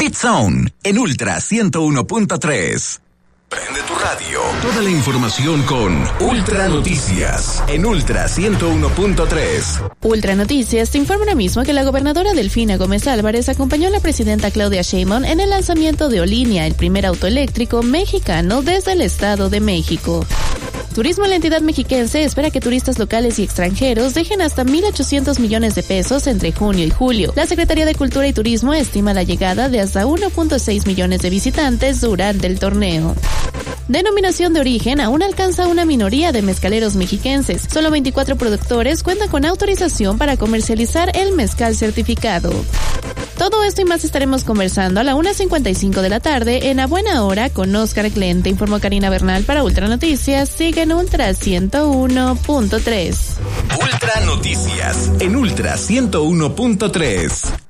Hit Zone en Ultra 101.3. Prende tu radio. Toda la información con Ultra Noticias en Ultra 101.3. Ultra Noticias te informa ahora mismo que la gobernadora Delfina Gómez Álvarez acompañó a la presidenta Claudia Sheinbaum en el lanzamiento de Olinia, el primer auto eléctrico mexicano desde el Estado de México. Turismo en la entidad mexiquense espera que turistas locales y extranjeros dejen hasta 1.800 millones de pesos entre junio y julio. La Secretaría de Cultura y Turismo estima la llegada de hasta 1.6 millones de visitantes durante el torneo. Denominación de origen aún alcanza una minoría de mezcaleros mexiquenses. Solo 24 productores cuentan con autorización para comercializar el mezcal certificado. Todo esto y más estaremos conversando a la 1:55 de la tarde en A Buena Hora con Oscar Clente, informó Karina Bernal para Ultra Noticias. Sigue en Ultra 101.3. Ultra Noticias en Ultra 101.3.